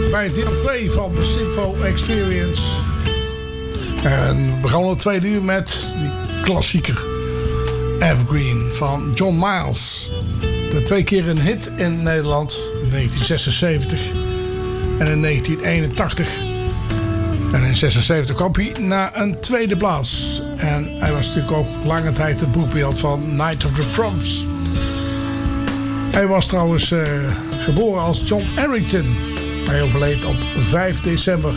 bij deel 2 van de Symfo Experience. En we begonnen het tweede uur met die klassieker Evergreen van John Miles. De 2 keer een hit in Nederland, in 1976 en in 1981. En in 1976 kwam hij naar een tweede plaats. En hij was natuurlijk ook lange tijd het boekbeeld van Night of the Proms. Hij was trouwens geboren als John Arrington. Hij overleed op 5 december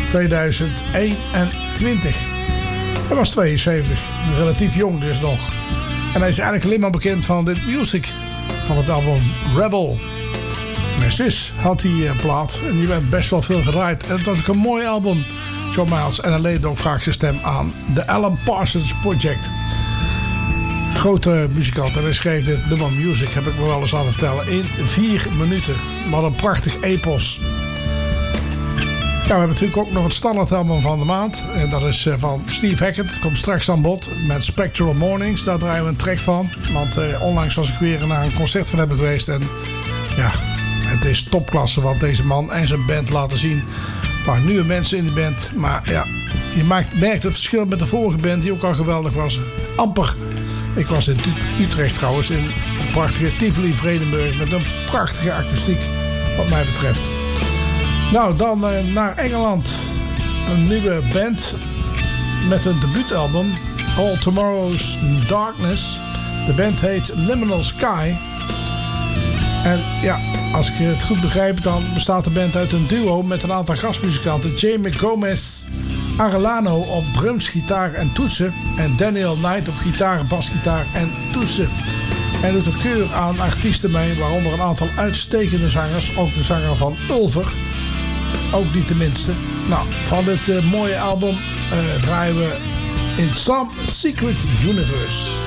2021. Hij was 72, relatief jong dus nog. En hij is eigenlijk alleen maar bekend van dit music, van het album Rebel. Mijn zus had die plaat en die werd best wel veel gedraaid. En het was ook een mooi album, John Miles. En hij leende ook vaak zijn stem aan de Alan Parsons Project. Grote muzikant en hij schreef dit nummer Music, heb ik me wel eens laten vertellen, in 4 minuten. Wat een prachtig epos. Ja, we hebben natuurlijk ook nog het standaardalbum van de maand. En dat is van Steve Hackett. Dat komt straks aan bod met Spectral Mornings. Daar draaien we een track van. Want onlangs was ik weer naar een concert van hebben geweest. En ja, het is topklasse wat deze man en zijn band laten zien. Een paar nieuwe mensen in de band. Maar ja, je merkt het verschil met de vorige band die ook al geweldig was. Amper. Ik was in Utrecht trouwens, in de prachtige Tivoli Vredenburg. Met een prachtige akoestiek wat mij betreft. Nou, dan naar Engeland. Een nieuwe band met een debuutalbum. All Tomorrow's Darkness. De band heet Liminal Sky. En ja, als ik het goed begrijp, dan bestaat de band uit een duo met een aantal gastmuzikanten. Jamie Gomez Arellano op drums, gitaar en toetsen. En Daniel Knight op gitaar, basgitaar en toetsen. Hij doet een keur aan artiesten mee, waaronder een aantal uitstekende zangers. Ook de zanger van Ulver. Ook niet de minste. Nou, van dit mooie album draaien we In Some Secret Universe.